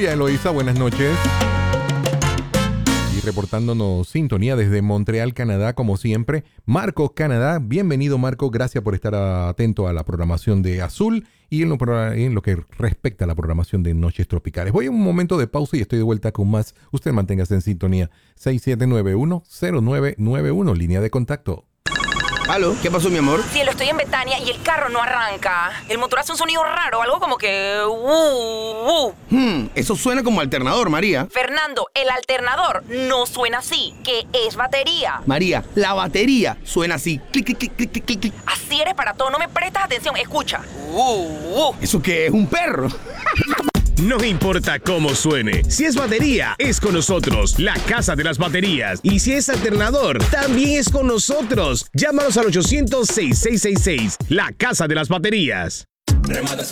María Eloísa, buenas noches. Y reportándonos sintonía desde Montreal, Canadá, como siempre, Marco, Canadá. Bienvenido, Marco. Gracias por estar atento a la programación de Azul y en lo que respecta a la programación de Noches Tropicales. Voy a un momento de pausa y estoy de vuelta con más. Usted manténgase en sintonía. 6791-0991, línea de contacto. ¿Aló? ¿Qué pasó, mi amor? Cielo, estoy en Betania y el carro no arranca. El motor hace un sonido raro, algo como que... Eso suena como alternador, María. Fernando, el alternador no suena así, que es batería. María, la batería suena así. Clic, clic, clic, clic, clic, clic. Así eres para todo, no me prestas atención. Escucha. ¿Eso qué es? ¿Un perro? No importa cómo suene, si es batería, es con nosotros, la Casa de las Baterías. Y si es alternador, también es con nosotros. Llámanos al 800-6666, la Casa de las Baterías. Remata